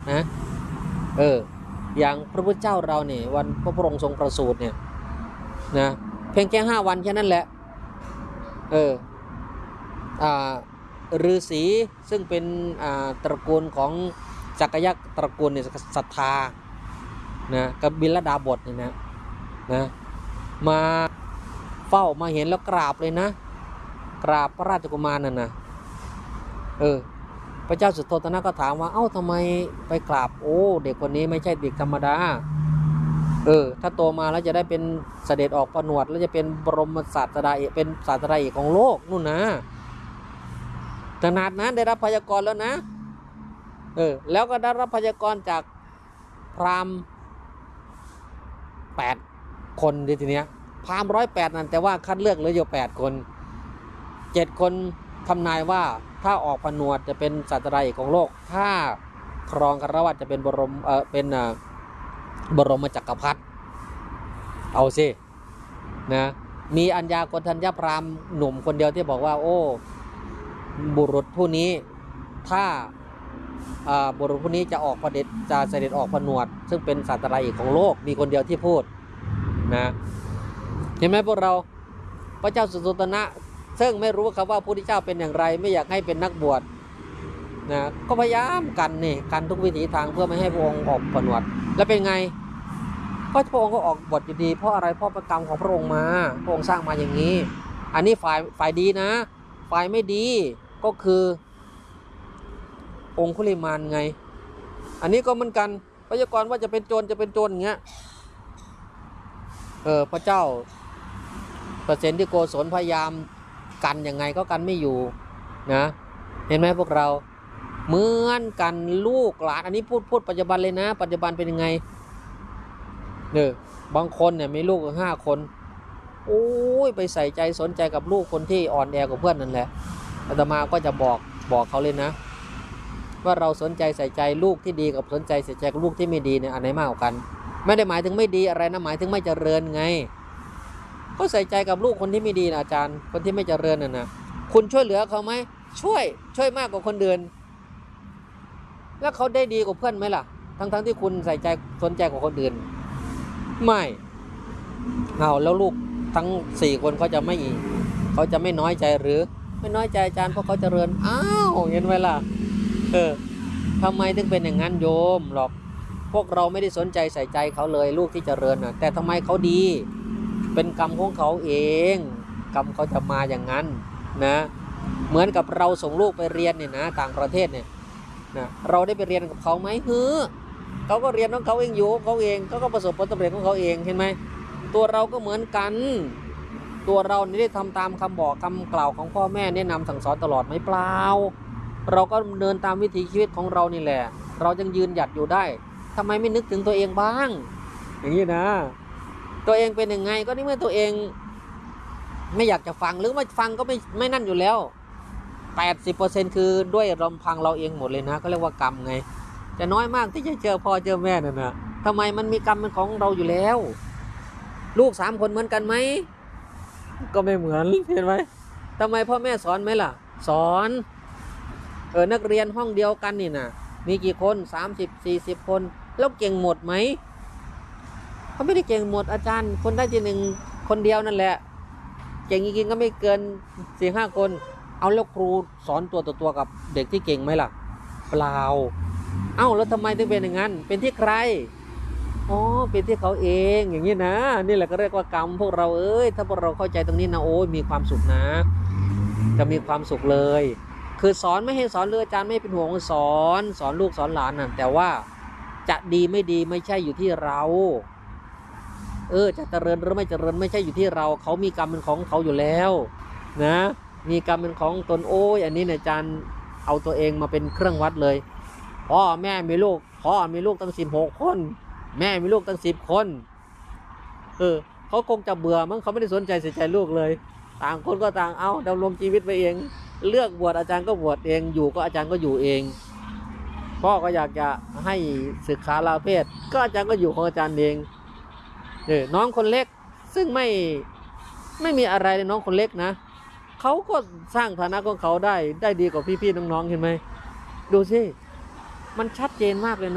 นะอย่างพระพุทธเจ้าเราเนี่ยวันพระองค์ทรงประสูติเนี่ยนะเพียงแค่5 วันแค่นั้นแหละฤาษีซึ่งเป็นตระกูลของจักรยักษ์ตระกูลเนี่ยศรัทธานะกับบิลดาบทเนี่ยนะมาเฝ้ามาเห็นแล้วกราบเลยนะกราบพระราชกุมารนั่นนะพระเจ้าสุโธทนะก็ถามว่าเอ้าทำไมไปกราบโอ้เด็กคนนี้ไม่ใช่เด็กธรรมดาถ้าโตมาแล้วจะได้เป็นเสด็จออกผนวดแล้วจะเป็นบรมศาสดาเอกเป็นศาสดาเอกของโลกนู่นนะขนาดนั้นได้รับพยากรณ์แล้วนะแล้วก็ได้รับพยากรณ์จากพราหมณ์8 คนทีเนี้ยพราหมณ์108นั่นแต่ว่าคัดเลือกเหลืออยู่8 คน7 คนทำนายว่าถ้าออกผนวดจะเป็นศาสดาเอกของโลกถ้าครองคฤหัสถ์จะเป็นบรมจักรพรรดิเอาสินะมีอัญญาโกณฑัญญพราหมณ์หนุ่มคนเดียวที่บอกว่าโอ้บุรุษผู้นี้ถ้าบุรุษผู้นี้จะออกจะเสด็จออกผนวดซึ่งเป็นศาสดาเอกของโลกมีคนเดียวที่พูดนะเห็นไหมพวกเราพระเจ้าสุโธทนะซึ่งไม่รู้ครับว่าพระพุทธเจ้าเป็นอย่างไรไม่อยากให้เป็นนักบวชนะก็พยายามกันทุกวิถีทางเพื่อไม่ให้พระองค์ออกผนวดแล้วเป็นไงก็พระองค์ก็ออกบวชอยู่ดีเพราะอะไรเพราะประกรรมของพระองค์มาพระองค์สร้างมาอย่างนี้อันนี้ฝ่ายดีนะฝ่ายไม่ดีก็คือองคุลิมานไงอันนี้ก็เหมือนกันพยากรณ์ว่าจะเป็นโจรอย่างเงี้ยพระเจ้าประเสนที่โกศลพยายามกันยังไงก็กันไม่อยู่นะเห็นไหมพวกเราเหมือนกันลูกหลานอันนี้พูดปัจจุบันเลยนะปัจจุบันเป็นยังไงบางคนเนี่ยมีลูก5 คนโอ้ยไปใส่ใจสนใจกับลูกคนที่อ่อนแอกว่าเพื่อนนั่นแหละอาตมาก็จะบอกเขาเลยนะว่าเราสนใจใส่ใจลูกที่ดีกับสนใจใส่ใจกับลูกที่ไม่ดีเนี่ยอันไหนมากกว่ากันไม่ได้หมายถึงไม่ดีอะไรนะหมายถึงไม่เจริญไงก็ใส่ใจกับลูกคนที่ไม่ดีนะอาจารย์คนที่ไม่เจริญน่ะนะคุณช่วยเหลือเขาไหมช่วยมากกว่าคนอื่นแล้วเขาได้ดีกว่าเพื่อนไหมล่ะทั้งที่คุณใส่ใจสนใจกว่าคนอื่นไม่เอาแล้วลูกทั้ง4 คนเขาจะไม่น้อยใจหรือไม่น้อยใจอาจารย์เพราะเขาเจริญอ้าวเห็นไหมล่ะทำไมถึงเป็นอย่างนั้นโยมหรอกพวกเราไม่ได้สนใจใส่ใจเขาเลยลูกที่เจริญนะแต่ทำไมเขาดีเป็นกรรมของเขาเองกรรมเขาจะมาอย่างนั้นนะเหมือนกับเราส่งลูกไปเรียนเนี่ยนะต่างประเทศเนี่ยนะเราได้ไปเรียนกับเขาไหมเขาก็เรียนของเขาเองอยู่เขาเองเขาก็ประสบผลสำเร็จของเขาเองเห็นไหมตัวเราก็เหมือนกันตัวเรานี่ได้ทำตามคำบอกคำกล่าวของพ่อแม่แนะนำสั่งสอนตลอดไหมเปล่าเราก็เดินตามวิถีชีวิตของเรานี่แหละเรายังยืนหยัดอยู่ได้ทำไมไม่นึกถึงตัวเองบ้างอย่างนี้นะตัวเองเป็นยังไงก็นี่เมื่อตัวเองไม่อยากจะฟังหรือไม่ฟังก็ไม่นั่นอยู่แล้ว80%คือด้วยลำพังเราเองหมดเลยนะก็เรียกว่ากรรมไงจะน้อยมากที่จะเจอพ่อเจอแม่นั่นนะทำไมมันมีกรรมเป็นของเราอยู่แล้วลูก3 คนเหมือนกันไหมก็ไม่เหมือนเห็นไหมทำไมพ่อแม่สอนไหมล่ะสอนนักเรียนห้องเดียวกันนี่นะมีกี่คน30-40 คนแล้วเก่งหมดไหมเขาไม่ได้เก่งหมดอาจารย์คนได้ที่1 คนเดียวนั่นแหละเก่งจริงๆก็ไม่เกิน4-5 คนเอาแล้วครูสอนตัวต่อตัวกับเด็กที่เก่งไหมล่ะเปล่าเอ้าแล้วทำไมถึงเป็นอย่างนั้นเป็นที่ใครอ๋อเป็นที่เขาเองอย่างนี้นะนี่แหละก็เรียกว่ากรรมพวกเราถ้าพวกเราเข้าใจตรงนี้นะโอ้ยมีความสุขนะจะมีความสุขเลยคือสอนไม่ให้สอนเลยอาจารย์ไม่เป็นห่วงสอนลูกสอนหลานน่ะแต่ว่าจะดีไม่ดีไม่ใช่อยู่ที่เราจะเจริญหรือไม่เจริญไม่ใช่อยู่ที่เราเขามีกรรมเป็นของเขาอยู่แล้วนะมีกรรมเป็นของตนโอ้ยอันนี้เนี่ยอาจารย์เอาตัวเองมาเป็นเครื่องวัดเลยพ่อแม่มีลูกตั้ง16 คนแม่มีลูกตั้ง10 คนเขาคงจะเบื่อมั้งเขาไม่ได้สนใจใส่ใจลูกเลยต่างคนก็ต่างเอาดำรงชีวิตไปเองเลือกบวชอาจารย์ก็บวชเองอยู่ก็อาจารย์ก็อยู่เองพ่อก็อยากจะให้ศึกษาลาเพศก็อาจารย์ก็อยู่ของอาจารย์เองน้องคนเล็กซึ่งไม่มีอะไรเลยน้องคนเล็กนะเขาก็สร้างฐานะของเขาได้ดีกว่าพี่ๆน้องๆเห็นไหมดูสิมันชัดเจนมากเลยนะ